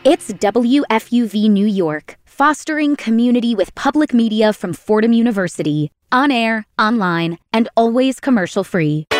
It's WFUV New York, fostering community with public media from Fordham University. On air, online, and always commercial-free.